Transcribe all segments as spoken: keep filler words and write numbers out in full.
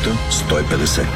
триста сто и петдесет.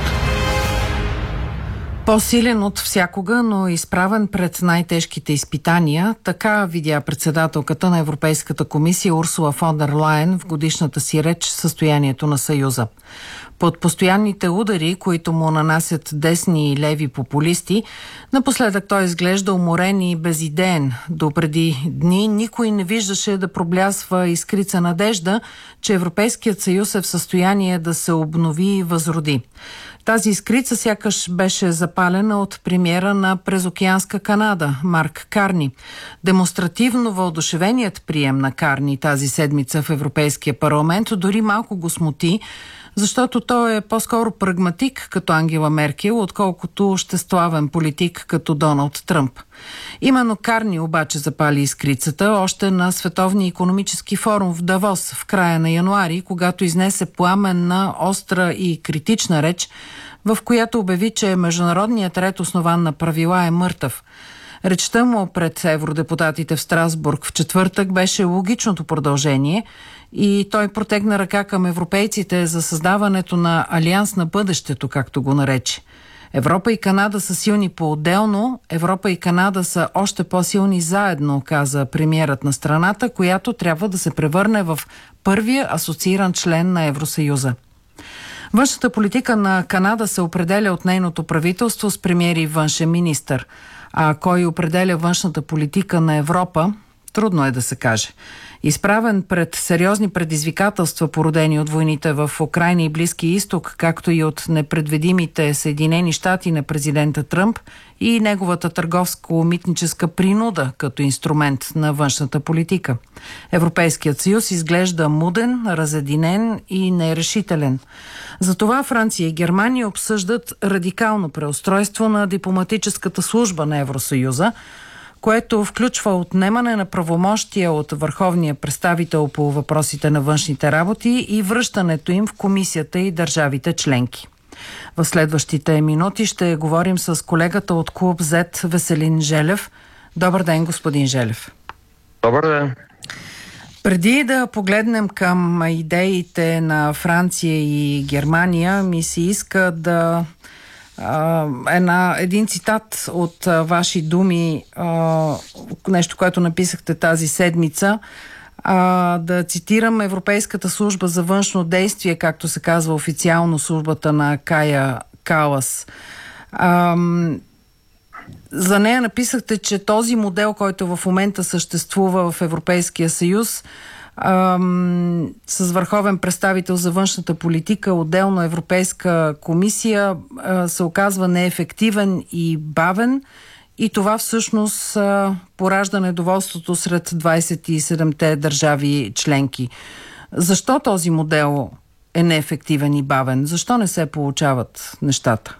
По-силен от всякога, но изправен пред най-тежките изпитания, така видя председателката на Европейската комисия Урсула фон дер Лайен в годишната си реч състоянието на Съюза. Под постоянните удари, които му нанасят десни и леви популисти, напоследък той изглежда уморен и безидеен. Допреди дни никой не виждаше да проблясва искрица надежда, че Европейският съюз е в състояние да се обнови и възроди. Тази искрица сякаш беше запалена от премиера на презокеанска Канада, Марк Карни. Демонстративно въодушевеният прием на Карни тази седмица в Европейския парламент дори малко го смути, защото той е по-скоро прагматик като Ангела Меркел, отколкото щеславен политик като Доналд Тръмп. Именно Карни обаче запали искрицата още на Световния икономически форум в Давос в края на януари, когато изнесе пламенна, остра и критична реч, в която обяви, че международният ред, основан на правила, е мъртъв. Речта му пред евродепутатите в Страсбург в четвъртък беше логичното продължение и той протегна ръка към европейците за създаването на Алианс на бъдещето, както го нарече. Европа и Канада са силни по-отделно, Европа и Канада са още по-силни заедно, каза премиерът на страната, която трябва да се превърне в първия асоцииран член на Евросъюза. Външната политика на Канада се определя от нейното правителство с премиер и външен министър. А кой определя външната политика на Европа, трудно е да се каже. Изправен пред сериозни предизвикателства, породени от войните в Украйна и Близкия изток, както и от непредвидимите Съединени щати на президента Тръмп и неговата търговско-митническа принуда като инструмент на външната политика. Европейският съюз изглежда муден, разединен и нерешителен. Затова Франция и Германия обсъждат радикално преустройство на дипломатическата служба на Евросъюза, което включва отнемане на правомощия от върховния представител по въпросите на външните работи и връщането им в комисията и държавите членки. В следващите минути ще говорим с колегата от Клуб Z Веселин Желев. Добър ден, господин Желев. Добър ден. Преди да погледнем към идеите на Франция и Германия, ми се иска да Една, един цитат от а, ваши думи, а, нещо, което написахте тази седмица, а, да цитирам Европейската служба за външно действие, както се казва официално службата на Кая Калас. А, за нея написахте, че този модел, който в момента съществува в Европейския съюз, Ам, с върховен представител за външната политика, отделно Европейска комисия, а, се оказва неефективен и бавен и това всъщност а, поражда недоволството сред двадесет и седемте държави членки. Защо този модел е неефективен и бавен? Защо не се получават нещата?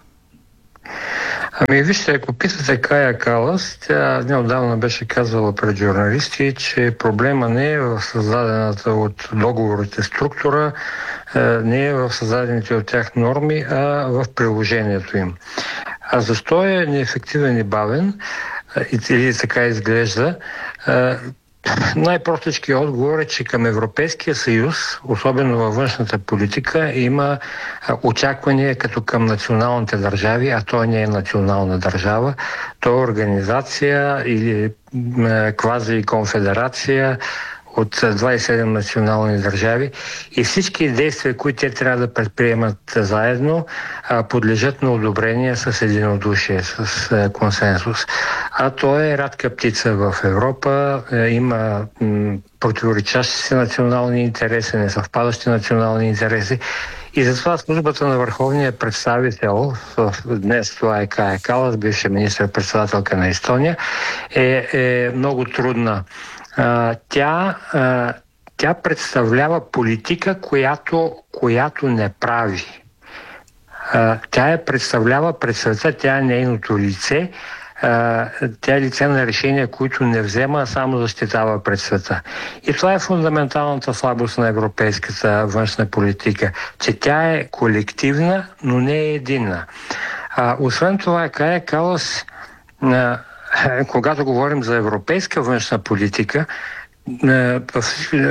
Ами вижте, ако питате Кая Калас, тя неотдавна беше казвала пред журналисти, че проблема не е в създадената от договорите структура, не е в създадените от тях норми, а в приложението им. А защо е неефективен и бавен, или така изглежда? Най-простичкият отговор е, че към Европейския съюз, особено във външната политика, има очаквания като към националните държави, а той не е национална държава. Той е организация или квази-конфедерация от двадесет и седем национални държави и всички действия, които те трябва да предприемат заедно, подлежат на одобрение с единодушие, с консенсус. А той е рядка птица в Европа, има противоречащи се национални интереси, несъвпадащи национални интереси. И затова службата на върховния представител, днес това е Кая Калас, бивша министър-председателка на Естония, е, е много трудна. Uh, тя, uh, тя представлява политика, която, която не прави. Uh, тя я представлява пред света, тя е нейното лице. Uh, тя е лице на решения, които не взема, а само защитава пред света. И това е фундаменталната слабост на европейската външна политика, че тя е колективна, но не е единна. Uh, освен това, Кая Калас, uh, когато говорим за европейска външна политика,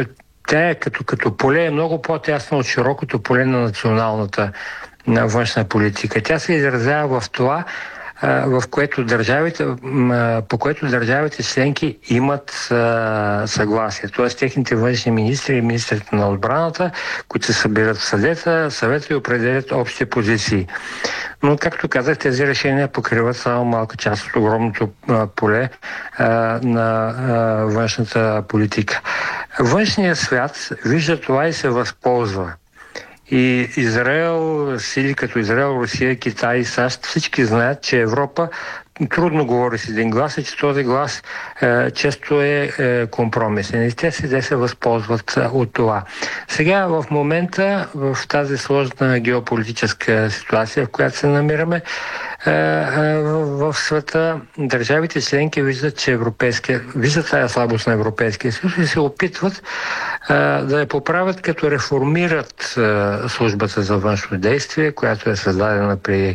тя е като, като поле е много по-тясно от широкото поле на националната на външна политика. Тя се изразява в това, в което държавите, по което държавите членки имат съгласие. Тоест техните външни министри и министрите на отбраната, които се събират в съвета, съвета и определят общи позиции. Но, както казах, тези решения покриват само малка част от огромното поле на външната политика. Външният свят вижда това и се възползва. И Израел, сили като Израел, Русия, Китай и САЩ, всички знаят, че Европа трудно говори с един глас и че този глас е, често е, е компромисен. И те се, се възползват е, от това. Сега в момента, в тази сложна геополитическа ситуация, в която се намираме, е, е, в света, държавите членки виждат, че европейския, виждат тази слабост на Европейския съюз и се опитват е, да я поправят, като реформират е, службата за външно действие, която е създадена при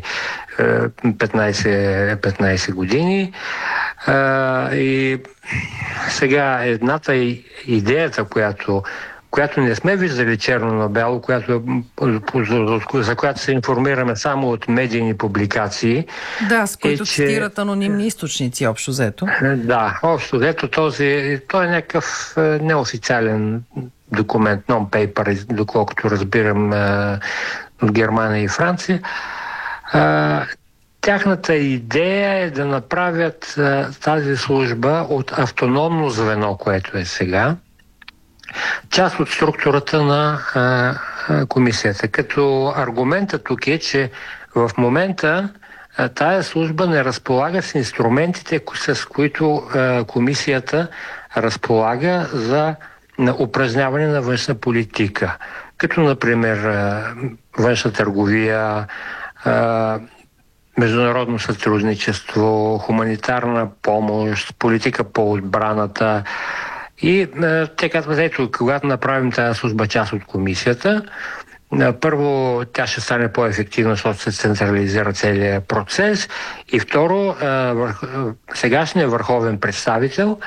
петнайсет години. А, и сега едната идеята, която, която не сме виждали черно на бяло, която, за която се информираме само от медийни публикации. Да, с които е, цитират че, анонимни източници, общо взето. Да, общо взето този, той е някакъв неофициален документ, non-paper, доколкото разбирам от Германия и Франция. Uh, тяхната идея е да направят uh, тази служба от автономно звено, което е сега, част от структурата на uh, uh, комисията. Като аргумента тук е, че в момента uh, тая служба не разполага с инструментите, с които uh, комисията разполага за на упражняване на външна политика. Като, например, uh, външна търговия, международно сътрудничество, хуманитарна помощ, политика по отбраната. И те казват, ето, когато направим тази служба част от комисията, първо тя ще стане по-ефективна, защото се централизира целият процес, и второ, сегашният върховен представител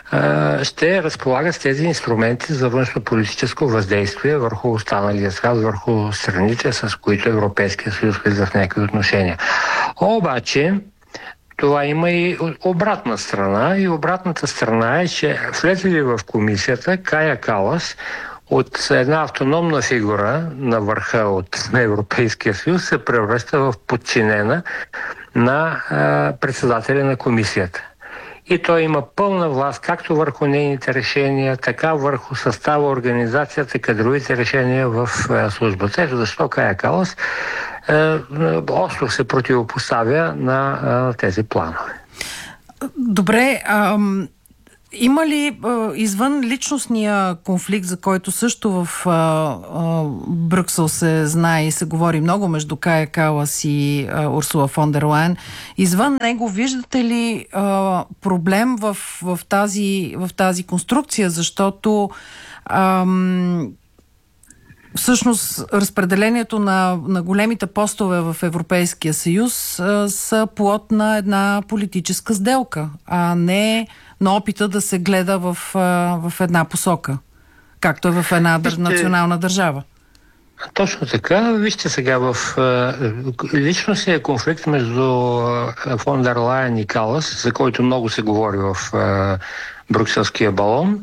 ще разполага с тези инструменти за външно-политическо въздействие върху останалия свят, върху страните, с които Европейския съюз влиза в някакви отношения. Обаче, това има и обратна страна, и обратната страна е, че влезли в комисията, Кая Калас от една автономна фигура на върха от на Европейския съюз се превръща в подчинена на а, председателя на комисията. И той има пълна власт както върху нейните решения, така върху състава, организацията, кадровите решения в е, службата. Ето защо Кая Калас е, остро се противопоставя на е, тези планове. Добре, ам... има ли а, извън личностния конфликт, за който също в а, а, Брюксел се знае и се говори много между Кая Калас и а, Урсула фон дер Лайен, извън него виждате ли а, проблем в, в, тази, в тази конструкция, защото ам, всъщност разпределението на, на големите постове в Европейския съюз а, са плод на една политическа сделка, а не на опита да се гледа в, в една посока, както е в една дър... национална държава. Точно така. Вижте сега в личностния конфликт между фон дер Лайен и Калас, за който много се говори в брюкселския балон,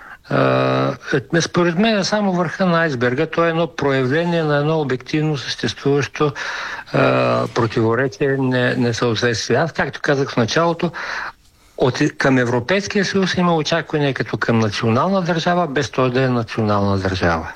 Uh, според мен е само върха на айсберга. То е едно проявление на едно обективно съществуващо uh, противоречие, несъответствие. Аз, както казах в началото, от, към Европейския съюз има очакване като към национална държава, без той да е национална държава.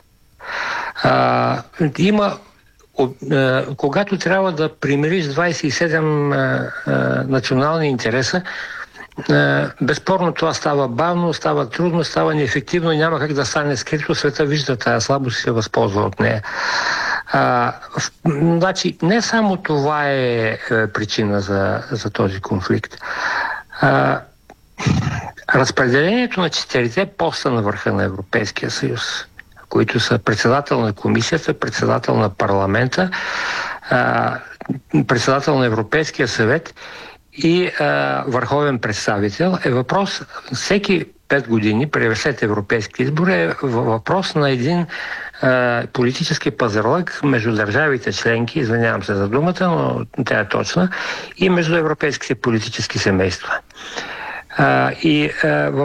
Uh, има uh, когато трябва да примириш двайсет и седем uh, uh, национални интереса, безспорно това става бавно, става трудно, става неефективно и няма как да стане скрито. Света вижда тази слабост и се възползва от нея. А, в, значи, не само това е, е причина за, за този конфликт. А, разпределението на четирите поста на върха на Европейския съюз, които са председател на комисията, председател на парламента, а, председател на Европейския съвет и а, върховен представител, е въпрос всеки пет години, след европейски избори, е въпрос на един а, политически пазарлък между държавите членки, извинявам се за думата, но тя е точна, и между европейските политически семейства. А, и а, в,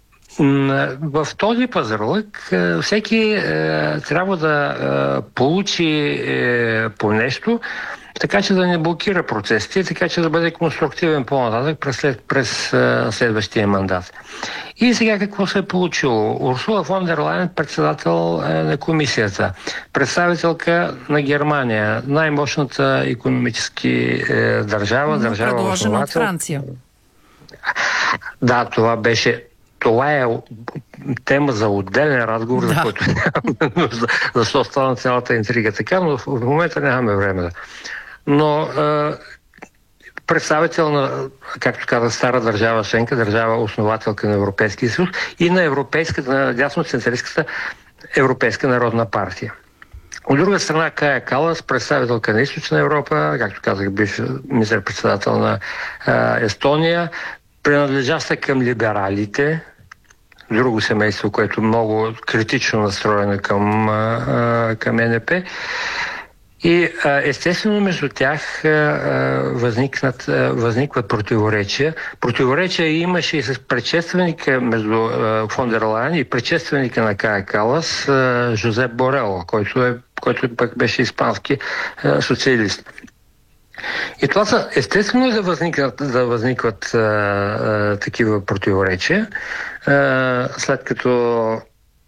в този пазарлък всеки е, трябва да е, получи е, по нещо, така че да не блокира процесите, така че да бъде конструктивен по-нататък през, след, през е, следващия мандат. И сега какво се е получило? Урсула фон дер Лайен, председател е, на комисията, представителка на Германия, най-мощната икономически е, държава, Но държава предложена от Франция. Да, това беше Това е тема за отделен разговор, да. За който нямаме нужда, защо стана цялата интрига така, но в момента нямаме време. Но е, представител на, както каза, стара държава членка, държава основателка на Европейския съюз и на европейската, на дясно-центристската Европейска народна партия. От друга страна, Кая Калас, представителка на Източна Европа, както казах, бивш министър-председател на е, Естония, принадлежаща към либералите, друго семейство, което е много критично настроено към, към Ен Еп. И естествено между тях възникнат, възникват противоречия. Противоречия имаше и с предшественика между фон дер Лайен и предшественика на Кая Калас, Жозеп Борел, който, е, който пък беше испански социалист. И това са естествено да възникват, да възникват а, а, такива противоречия, а, след като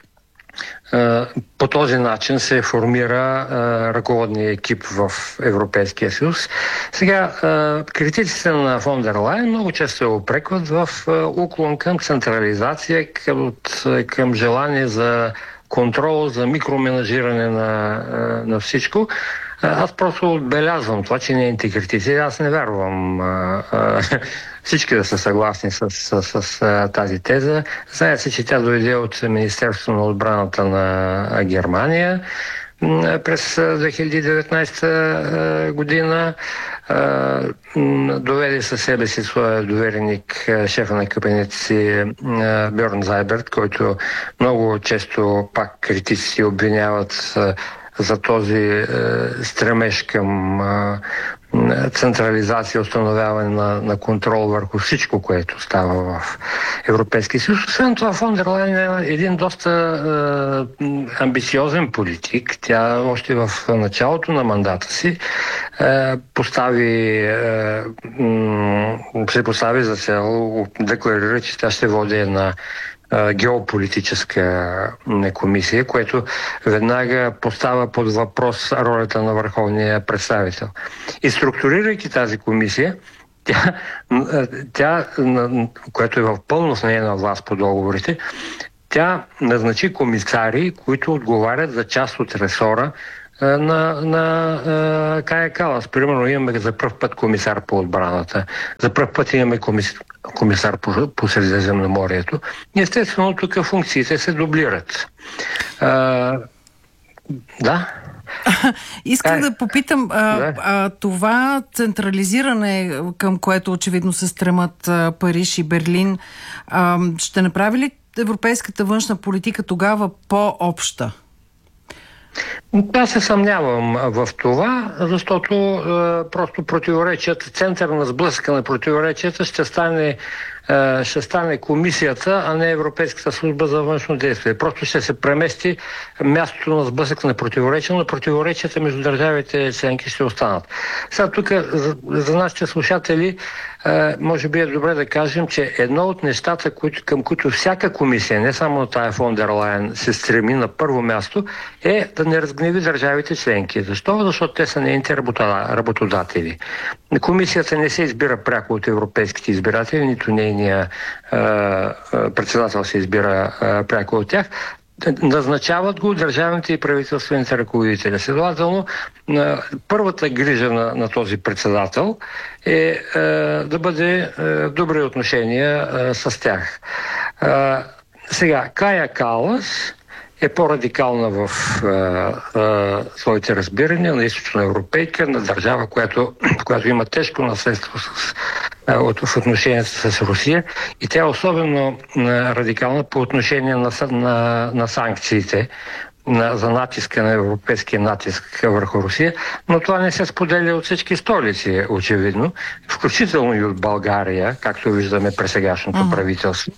а, по този начин се формира а, ръководния екип в Европейския съюз. Сега, а, критиците на фон дер Лайен много често се опрекват в а, уклон към централизация, към, към желание за контрол, за микроменажиране на, на всичко. Аз просто отбелязвам това, че не е интегритет. Аз не вярвам а, а, всички да са съгласни с, с, с, с тази теза. Знае се, че тя дойде от Министерството на отбраната на Германия през две хиляди и деветнадесета година. Доведе със себе си своя довереник, шефа на кабинета си Бьорн Зайберт, който много често пак критици обвиняват за този е, стремеж към е, централизация, установяване на, на контрол върху всичко, което става в Европейския съюз. Освен това, фон дер Лайен е един доста е, амбициозен политик. Тя още в началото на мандата си е, постави, е, се постави за цел, декларира, че тя ще води една геополитическа комисия, което веднага поставя под въпрос ролята на върховния представител. И структурирайки тази комисия, тя, тя което е в пълно в нейна власт по договорите, тя назначи комисари, които отговарят за част от ресора на, на Кая Калас. Примерно имаме за пръв път комисар по отбраната, за пръв път имаме комисар комисар по, по Средиземноморието. Естествено, тук функциите се дублират. А, да. Искам да попитам, а, да. А, това централизиране, към което очевидно се стремат а, Париж и Берлин, а, ще направи ли европейската външна политика тогава по-обща? Аз се съмнявам в това, защото е, просто противоречията, център на сблъсъка на противоречията ще стане, е, ще стане комисията, а не Европейската служба за външно действие. Просто ще се премести мястото на сблъсък на противоречия, но противоречията между държавите членки ще останат. Сега тук за, за нашите слушатели е, може би е добре да кажем, че едно от нещата, които, към които всяка комисия, не само на тая фон дер Лайен, се стреми на първо място, е да не разгневи държавите членки. Защо? Защото те са нейните работодатели. Комисията не се избира пряко от европейските избиратели, нито нейния е, председател се избира е, пряко от тях. Назначават го държавните и правителствените ръководители. Следователно, първата грижа на, на този председател е, е да бъде е, в добри отношения е, с тях. Е, сега, Кая Калас е по-радикална в е, е, своите разбирания на източна европейка, на държава, която, която има тежко наследство с в отношенията с Русия и тя е особено радикална по отношение на, на, на санкциите, на, за натиска на европейския натиск върху Русия, но това не се споделя от всички столици, очевидно, включително и от България, както виждаме през сегашното uh-huh. правителство.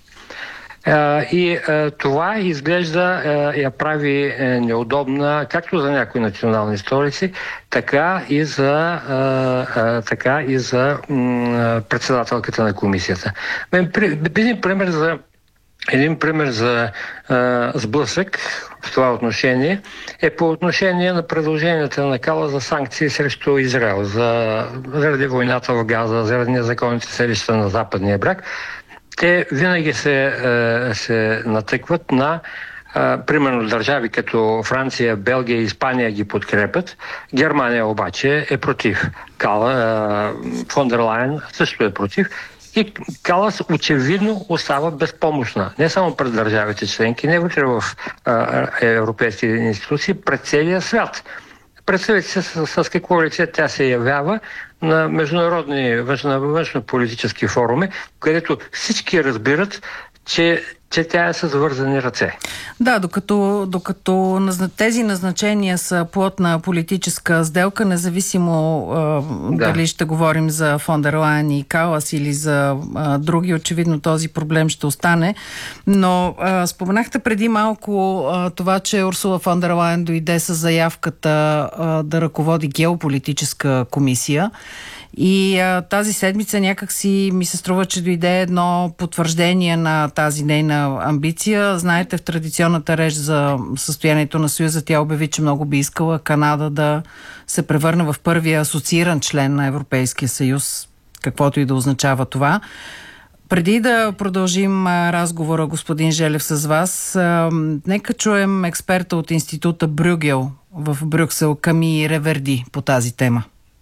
И това изглежда я прави неудобна както за някои национални столици, така и за, така и за председателката на комисията. Един пример за Един пример за а, сблъсък в това отношение е по отношение на предложенията на Кала за санкции срещу Израел, за, заради войната в Газа, заради незаконните селища на Западния бряг. Те винаги се, а, се натъкват на а, примерно държави като Франция, Белгия и Испания ги подкрепят. Германия обаче е против. Кала, а, фон дер Лайен също е против. И Калас очевидно остава безпомощна. Не само пред държавите членки, не вътре в а, европейските институции, пред целия свят. Представете се с, с какво лице тя се явява на международни външно-политически форуми, където всички разбират, че че тя е с вързани ръце. Да, докато, докато тези назначения са плод на политическа сделка, независимо а, да. дали ще говорим за фон дер Лайен и Калас или за а, други, очевидно този проблем ще остане. Но а, споменахте преди малко а, това, че Урсула фон дер Лайен дойде с заявката а, да ръководи геополитическа комисия. И а, тази седмица някак си ми се струва, че дойде едно потвърждение на тази нейна амбиция. Знаете, в традиционната реч за състоянието на Съюза тя обяви, че много би искала Канада да се превърне в първия асоцииран член на Европейския съюз, каквото и да означава това. Преди да продължим а, разговора, господин Желев, с вас, а, нека чуем експерта от института Брюгел в Брюксел, Ками Реверди, по тази тема.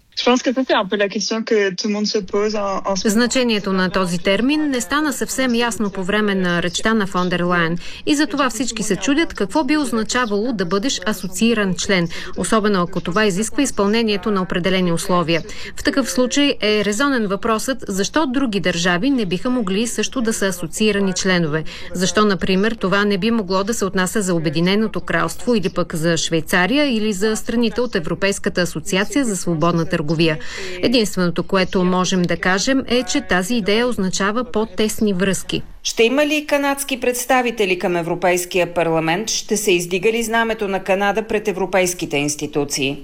Значението на този термин не стана съвсем ясно по време на речта на фон дер Лайен и затова всички се чудят какво би означавало да бъдеш асоцииран член, особено ако това изисква изпълнението на определени условия. В такъв случай е резонен въпросът защо други държави не биха могли също да са асоциирани членове. Защо, например, това не би могло да се отнася за Обединеното кралство или пък за Швейцария или за страните от Европейската асоциация за свободна търговия. Единственото, което можем да кажем е, че тази идея означава по-тесни връзки. Ще има ли канадски представители към Европейския парламент? Ще се издига ли знамето на Канада пред европейските институции?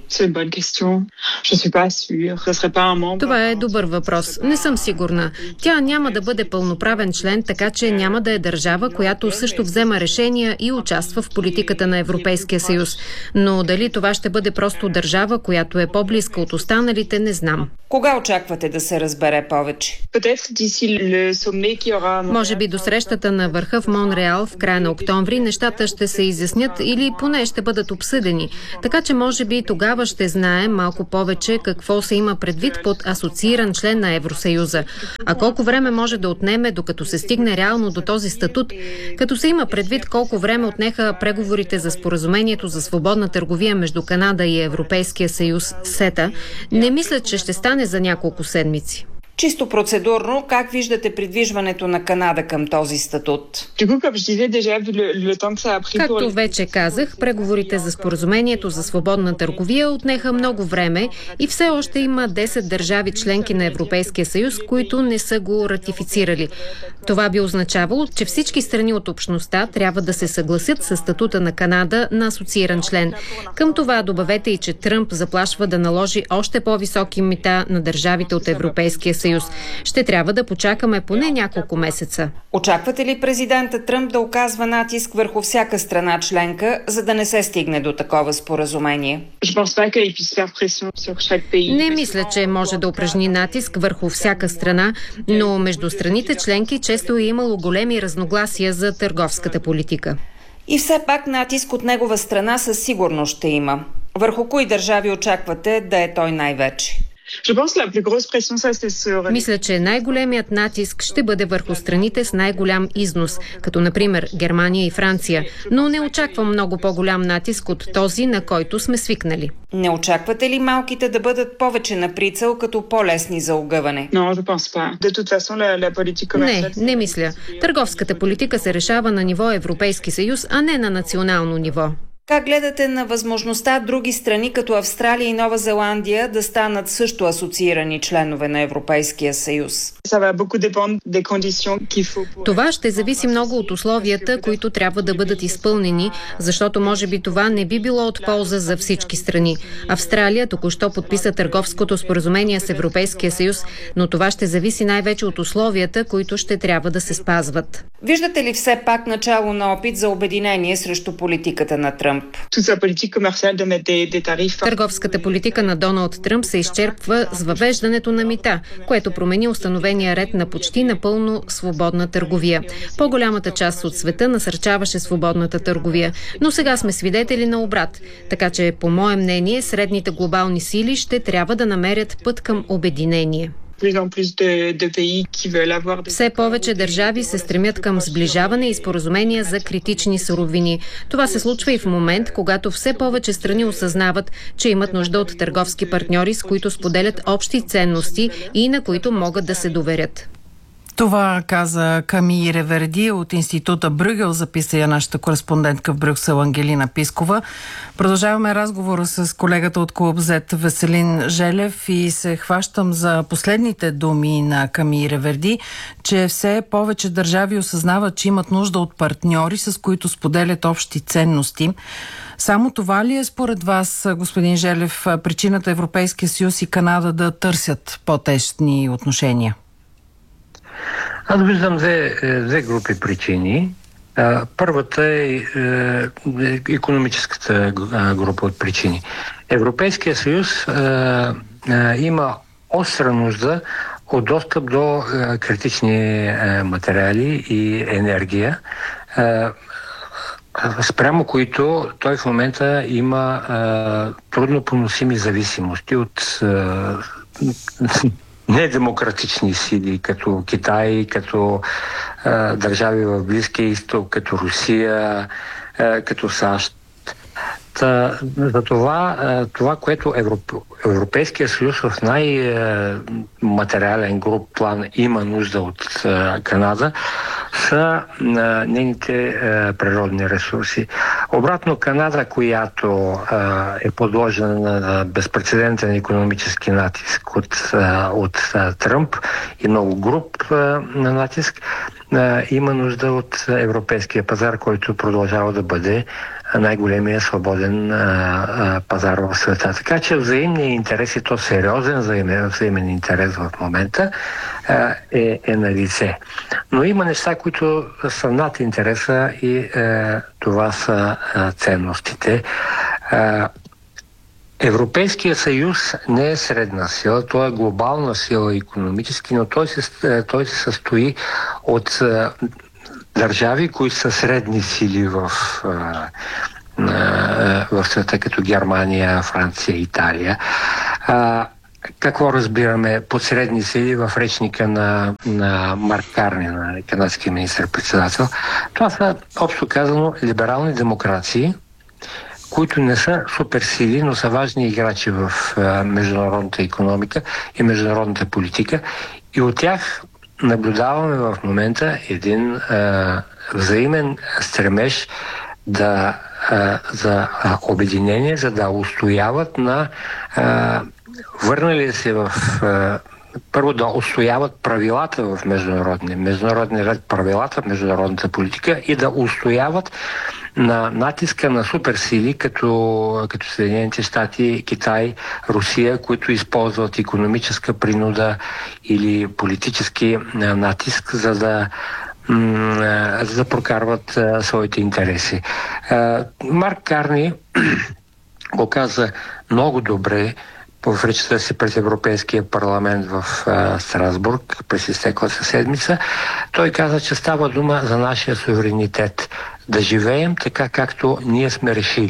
Това е добър въпрос. Не съм сигурна. Тя няма да бъде пълноправен член, така че няма да е държава, която също взема решения и участва в политиката на Европейския съюз. Но дали това ще бъде просто държава, която е по-близка от останалите, не знам. Кога очаквате да се разбере повече? Може би до срещата на върха в Монреал в края на октомври нещата ще се изяснят или поне ще бъдат обсъдени. Така че може би тогава ще знаем малко повече какво се има предвид под асоцииран член на Евросъюза. А колко време може да отнеме, докато се стигне реално до този статут, като се има предвид колко време отнеха преговорите за споразумението за свободна търговия между Канада и Европейския съюз СЕТА, не мисля, че ще стане за няколко седмици. Чисто процедурно, как виждате придвижването на Канада към този статут? Както вече казах, преговорите за споразумението за свободна търговия отнеха много време и все още има десет държави членки на Европейския съюз, които не са го ратифицирали. Това би означавало, че всички страни от общността трябва да се съгласят с статута на Канада на асоцииран член. Към това добавете и, че Тръмп заплашва да наложи още по-високи мита на държавите от Европейския съюз. Ще трябва да почакаме поне няколко месеца. Очаквате ли президента Тръмп да оказва натиск върху всяка страна членка, за да не се стигне до такова споразумение? Не мисля, че може да упражни натиск върху всяка страна, но между страните членки често е имало големи разногласия за търговската политика. И все пак натиск от негова страна със сигурност ще има. Върху кои държави очаквате да е той най-вече? Мисля, че най-големият натиск ще бъде върху страните с най-голям износ, като например Германия и Франция, но не очаквам много по-голям натиск от този, на който сме свикнали. Не очаквате ли малките да бъдат повече на прицел, като по-лесни за огъване? Не, не мисля. Търговската политика се решава на ниво Европейски съюз, а не на национално ниво. Как гледате на възможността други страни, като Австралия и Нова Зеландия, да станат също асоциирани членове на Европейския съюз? Това ще зависи много от условията, които трябва да бъдат изпълнени, защото може би това не би било от полза за всички страни. Австралия току-що подписа търговското споразумение с Европейския съюз, но това ще зависи най-вече от условията, които ще трябва да се спазват. Виждате ли все пак начало на опит за обединение срещу политиката на Тръмп? Търговската политика на Доналд Тръмп се изчерпва с въвеждането на мита, което промени установения ред на почти напълно свободна търговия. По-голямата част от света насърчаваше свободната търговия, но сега сме свидетели на обрат. Така че, по мое мнение, средните глобални сили ще трябва да намерят път към обединение. Все повече държави се стремят към сближаване и споразумения за критични суровини. Това се случва и в момент, когато все повече страни осъзнават, че имат нужда от търговски партньори, с които споделят общи ценности и на които могат да се доверят. Това каза Ками Реверди от Института Брюгел, записа я нашата кореспондентка в Брюксел Ангелина Пискова. Продължаваме разговора с колегата от Клуб Зет Веселин Желев и се хващам за последните думи на Ками Реверди, че все повече държави осъзнават, че имат нужда от партньори, с които споделят общи ценности. Само това ли е според вас, господин Желев, причината Европейския съюз и Канада да търсят по-тесни отношения? Аз виждам две, две групи причини. Първата е, е икономическата група от причини. Европейския съюз е, е, има остра нужда от достъп до е, критични е, материали и енергия, е, спрямо които той в момента има е, трудно поносими зависимости от е, недемократични сили, като Китай, като е, държави в Близкия изток, като Русия, е, като САЩ. Та, за това, е, това, което Европ... Европейския съюз в най-материален груп план има нужда от е, Канада, са е, нейните е, природни ресурси. Обратно, Канада, която е, е подложена на безпрецедентен икономически натиск от, от Тръмп и много груп е, на натиск, е, има нужда от европейския пазар, който продължава да бъде най-големия свободен а, а, пазар в света. Така че взаимният интерес, и то сериозен взаимен, взаимен интерес в момента а, е, е на лице. Но има неща, които са над интереса и а, това са а, ценностите. А, Европейския съюз не е средна сила, той е глобална сила икономически, но той се, той се състои от държави, които са средни сили в, в света, като Германия, Франция, Италия. Какво разбираме под средни сили в речника на, на Марк Карни, на канадския министър-председател? Това са, общо казано, либерални демокрации, които не са суперсили, но са важни играчи в международната икономика и международната политика. И от тях наблюдаваме в момента един а, взаимен стремеж да, а, за а, обединение, за да устояват на а, върнали се в а, първо да устояват правилата в международния, международния ред, правилата в международната политика и да устояват на натиска на суперсили, като, като Съединените щати, Китай, Русия, които използват икономическа принуда или политически натиск, за да, за да прокарват своите интереси. Марк Карни го каза много добре в речта си пред Европейския парламент в а, Страсбург през изтеклата седмица. Той каза, че става дума за нашия суверенитет. Да живеем така, както ние сме решили.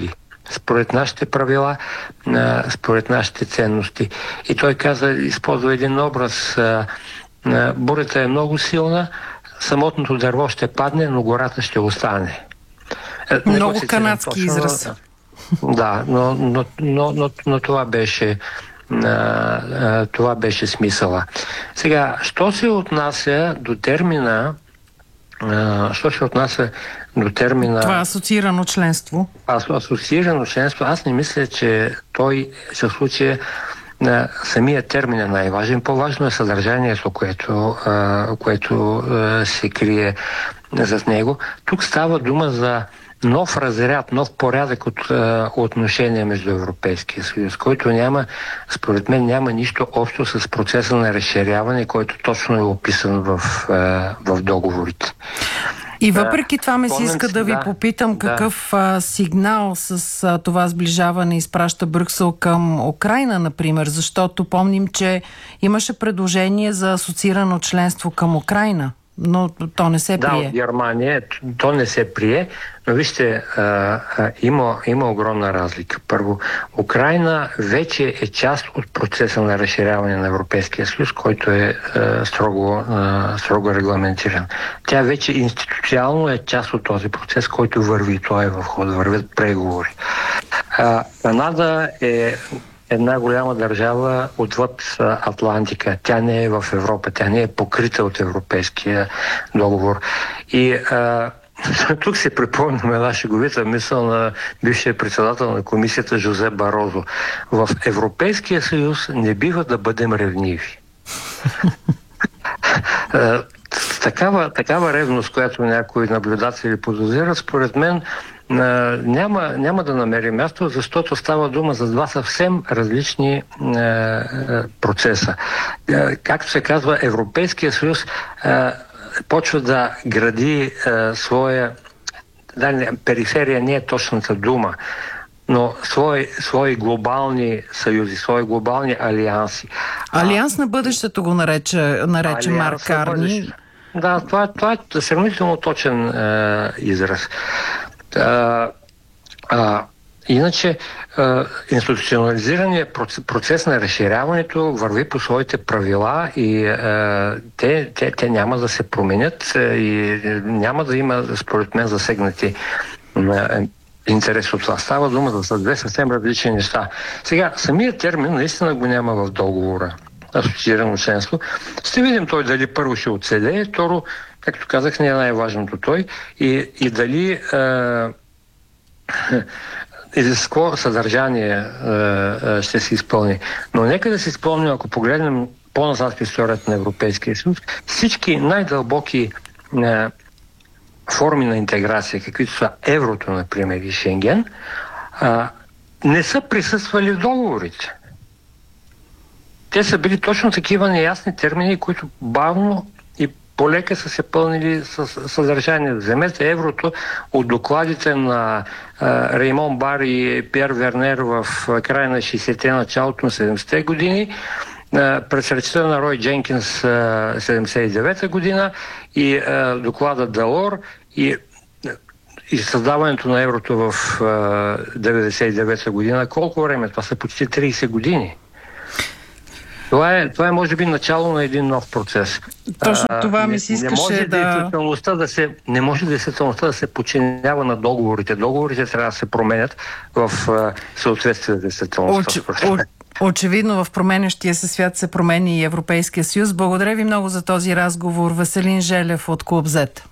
според нашите правила, според нашите ценности. И той каза, използва един образ, бурята е много силна, самотното дърво ще падне, но гората ще остане. Много канадски израз. Да, но, но, но, но, но това беше това беше смисъла. Сега, що се отнася до термина що се отнася до термина... Това асоциирано членство? Ас, асоциирано членство, аз не мисля, че той се случи на самия термин е най-важен. По-важно е съдържанието, което, което се крие зад него. Тук става дума за нов разряд, нов порядък от е, отношения между Европейския съюз, който няма, според мен, няма нищо общо с процеса на разширяване, който точно е описан в, е, в договорите. И въпреки това ми се иска да ви попитам какъв да. сигнал с а, това сближаване изпраща Брюксел към Украйна, например, защото помним, че имаше предложение за асоциирано членство към Украйна, но то не се прие. Да, от Германия то не се прие, но вижте, а, а, има, има огромна разлика. Първо, Украйна вече е част от процеса на разширяване на Европейския съюз, който е а, строго, а, строго регламентиран. Тя вече институционално е част от този процес, който върви. Той е в ход, вървят преговори. А, Канада е една голяма държава отвъд Атлантика. Тя не е в Европа, тя не е покрита от Европейския договор. И а, тук се припомняме една шеговита мисъл на бившия председател на комисията Жозе Барозо. В Европейския съюз не бива да бъдем ревниви. Такава, такава ревност, която някои наблюдатели подозират, според мен няма, няма да намери място, защото става дума за два съвсем различни е, е, процеса. Е, както се казва, Европейския съюз е, почва да гради е, своя... Да, не, периферия не е точната дума, но свои, свои глобални съюзи, свои глобални алианси. Алианс на бъдещето го нарече, нарече Марк Карни. Да, това, това е сравнително точен е, израз. А, а, иначе а, институционализираният процес, процес на разширяването върви по своите правила и а, те, те, те няма да се променят и няма да има, според мен, засегнати а, интерес от това. Става дума за две съвсем различни неща. Сега, самият термин наистина го няма в договора. Асоциирано членство. Ще видим той дали първо ще оцелее, второ, както казах, не е най-важното той и, и дали е, и за какво съдържание е, ще се изпълни. Но нека да си спомним, ако погледнем по-назад в историята на Европейския съюз, всички най-дълбоки е, форми на интеграция, каквито са еврото, например, и Шенген, е, не са присъствали в договорите. Те са били точно такива неясни термини, които бавно и полека са се пълнили с съдържание. Вземете еврото от докладите на а, Реймон Бар и Пьер Вернер в края на шейсетте, началото на седемдесетте години, а, през речта на Рой Дженкинс а, седемдесет и девета година и а, доклада Делор и и създаването на еврото в а, деветдесет и девета година. Колко време? Това са почти трийсет години. Това е, това е, може би, начало на един нов процес. Точно това ми се искаше не може да... действителността да се, не може действителността да се подчинява на договорите. Договорите трябва да се променят в съответствие с действителността. Оч, о, очевидно в променящия се свят се промени и Европейския съюз. Благодаря ви много за този разговор. Веселин Желев от Клуб Зет.